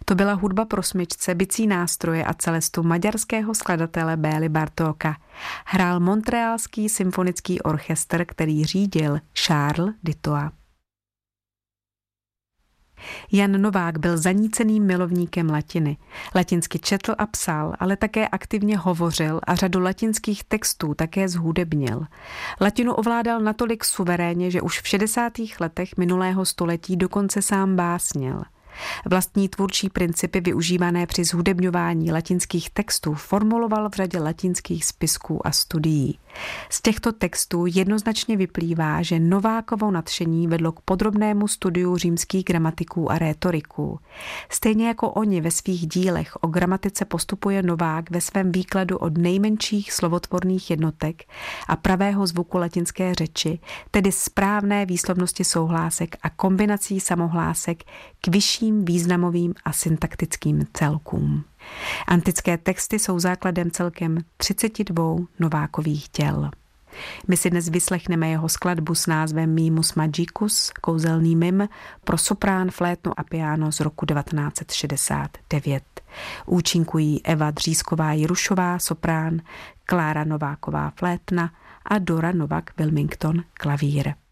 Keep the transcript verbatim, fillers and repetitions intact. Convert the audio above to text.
To byla hudba pro smyčce, bicí nástroje a celestu maďarského skladatele Béli Bartóka. Hrál Montrealský symfonický orchestr, který řídil Charles Dittoa. Jan Novák byl zaníceným milovníkem latiny. Latinsky četl a psal, ale také aktivně hovořil a řadu latinských textů také zhudebnil. Latinu ovládal natolik suverénně, že už v šedesátých letech minulého století dokonce sám básnil. Vlastní tvůrčí principy využívané při zhudebňování latinských textů formuloval v řadě latinských spisků a studií. Z těchto textů jednoznačně vyplývá, že Novákovo nadšení vedlo k podrobnému studiu římských gramatiků a rétoriků. Stejně jako oni ve svých dílech o gramatice postupuje Novák ve svém výkladu od nejmenších slovotvorných jednotek a pravého zvuku latinské řeči, tedy správné výslovnosti souhlásek a kombinací samohlásek k vyšším významovým a syntaktickým celkům. Antické texty jsou základem celkem třiceti dvou Novákových děl. My si dnes vyslechneme jeho skladbu s názvem Mimus Magicus, kouzelný mim, pro soprán, flétnu a piano z roku devatenáct set šedesát devět. Účinkují Eva Dřísková-Jirušová, soprán, Klára Nováková, flétna a Dora Novak Wilmington, klavír.